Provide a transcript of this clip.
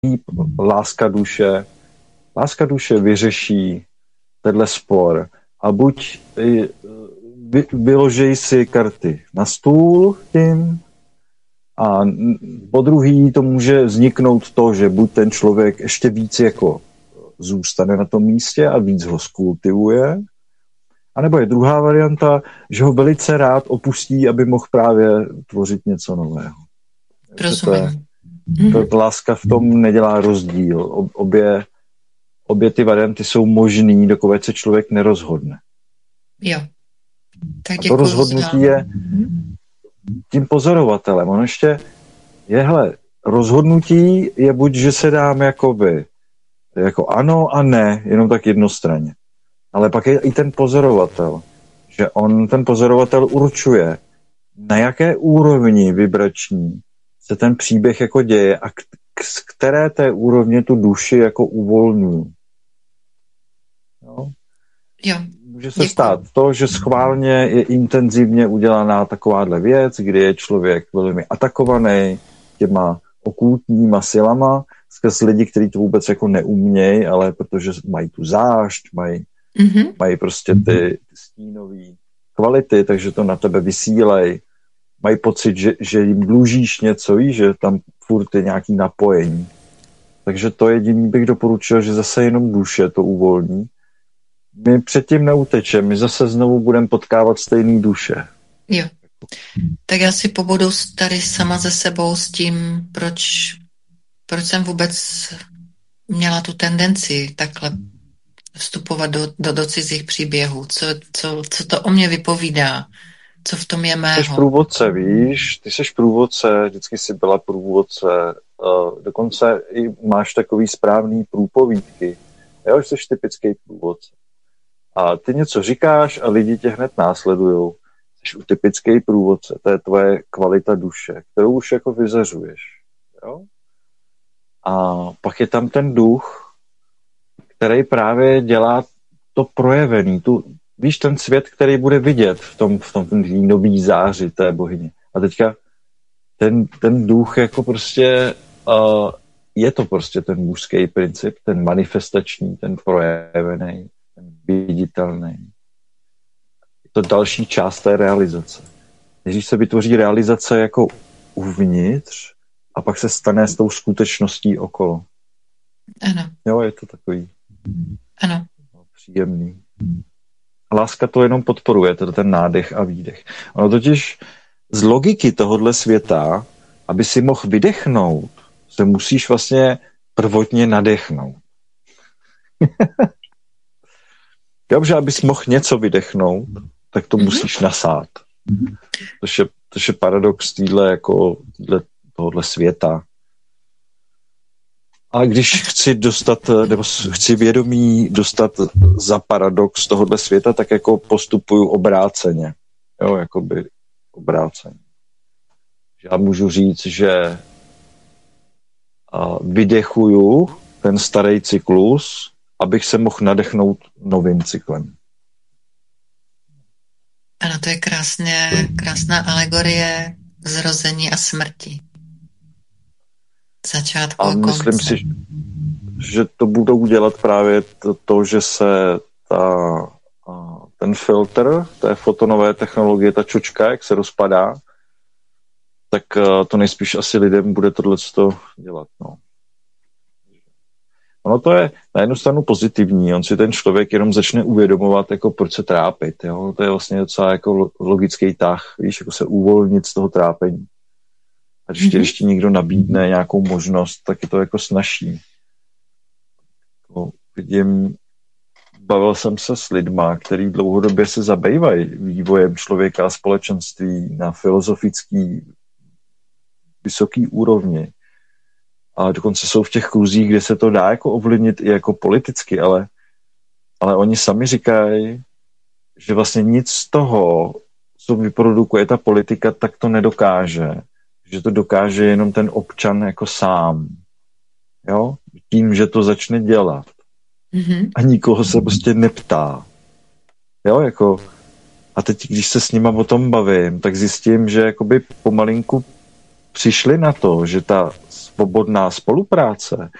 láska duše vyřeší tenhle spor a buď vyložej si karty na stůl tím a po druhý to může vzniknout to, že buď ten člověk ještě víc jako zůstane na tom místě a víc ho skultivuje, anebo je druhá varianta, že ho velice rád opustí, aby mohl právě tvořit něco nového. Rozumím. Láska v tom nedělá rozdíl. Obě ty varianty jsou možný, dokud se člověk nerozhodne. Jo. Tak a to rozhodnutí je tím pozorovatelem. On ještě rozhodnutí je buď, že se dám jako ano a ne, jenom tak jednostranně. Ale pak je i ten pozorovatel, že ten pozorovatel určuje, na jaké úrovni vibrační se ten příběh jako děje a z které té úrovně tu duši jako uvolňují. Jo. Může se stát to, že schválně je intenzivně udělaná takováhle věc, kdy je člověk velmi atakovaný těma okultníma silama, skrz lidi, kteří to vůbec jako neumějí, ale protože mají tu zášť, mají prostě ty stínové kvality, takže to na tebe vysílej. Mají pocit, že jim dlužíš něco, že tam furt je nějaký napojení. Takže to jediný bych doporučil, že zase jenom duše to uvolní. My předtím neutečeme, my zase znovu budeme potkávat stejný duše. Jo. Tak já si pobudu tady sama ze sebou s tím, proč jsem vůbec měla tu tendenci takhle vstupovat do cizích příběhů. Co to o mě vypovídá? Co v tom je mého? Ty jsi průvodce, víš? Ty jsi průvodce, vždycky jsi byla průvodce. Dokonce i máš takový správný průpovídky. Jo, že jsi typický průvodce. A ty něco říkáš a lidi tě hned následujou. Jsi typický průvodce. To je tvoje kvalita duše, kterou už jako vyzařuješ. Jo? A pak je tam ten duch, který právě dělá to projevený. Víš, ten svět, který bude vidět v tom nový záři té bohyně. A teďka ten duch jako prostě je to prostě ten mužský princip, ten manifestační, ten projevený, ten viditelný. Je to další část té realizace. Když se vytvoří realizace jako uvnitř a pak se stane s tou skutečností okolo. Ano. Jo, je to takový ano. Příjemný. Láska to jenom podporuje, to ten nádech a výdech. Ono totiž z logiky tohohle světa, aby si mohl vydechnout, se musíš vlastně prvotně nadechnout. Dobře, abys mohl něco vydechnout, tak to musíš nasát. To je paradox tohohle světa. A když chci vědomí dostat za paradox tohohle světa, tak jako postupuju obráceně. Jo, jakoby obráceně. Já můžu říct, že vydechuju ten starý cyklus, abych se mohl nadechnout novým cyklem. Ano, to je krásná alegorie zrození a smrti. Začátku a konce. Myslím si, že to budou dělat právě to že se ten filtr té fotonové technologie, ta čočka, jak se rozpadá, tak to nejspíš asi lidem bude tohleto dělat. No. Ono to je na jednu stranu pozitivní, on si ten člověk jenom začne uvědomovat, jako proč se trápit. Jo? To je vlastně docela jako logický tah, víš, jako se uvolnit z toho trápení. A když ti někdo nabídne nějakou možnost, tak je to jako snazší. Bavil jsem se s lidma, kteří dlouhodobě se zabývají vývojem člověka a společenství na filozofický vysoký úrovni. A dokonce jsou v těch kruzích, kde se to dá jako ovlivnit i jako politicky, ale oni sami říkají, že vlastně nic z toho, co vyprodukuje ta politika, tak to nedokáže. Že to dokáže jenom ten občan jako sám. Jo? Tím, že to začne dělat. A nikoho se prostě neptá. Jo, jako a teď, když se s nima o tom bavím, tak zjistím, že jakoby pomalinku přišli na to, že ta svobodná spolupráce,